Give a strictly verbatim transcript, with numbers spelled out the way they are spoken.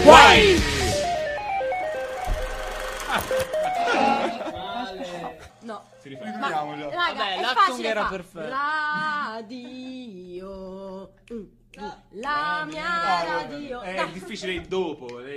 Guai! No. Ricordiamo già. Raga, Vabbè, è l'Achtung facile era fa. perfetto. Radio. Mm, mm. La mia No, radio. è No. difficile il dopo.